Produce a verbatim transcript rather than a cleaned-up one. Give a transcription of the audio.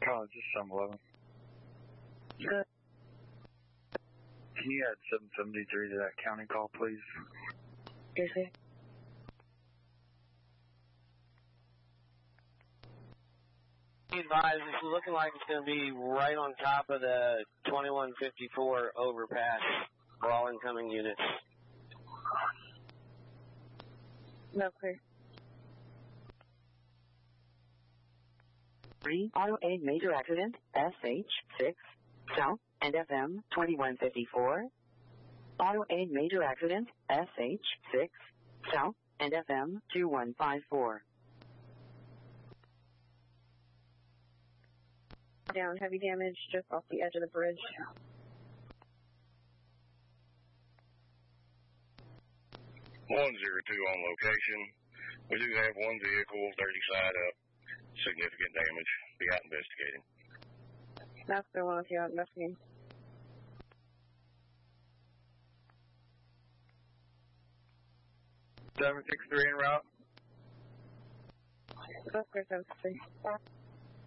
College is seven eleven. Good. Can you add seven seventy-three to that county call, please? Yes, sir. Be advised, it's looking like it's going to be right on top of the twenty-one fifty-four overpass for all incoming units. No, clear. three, auto A major accident, S H six, south, and F M twenty-one fifty-four. Auto A major accident, S H six, south, and F M twenty-one fifty-four. Down, heavy damage just off the edge of the bridge. one zero two on location. We do have one vehicle, thirty side up. Significant damage. Be out investigating. That's the one with you out investigating. seven six three en route. That's clear, seven six three.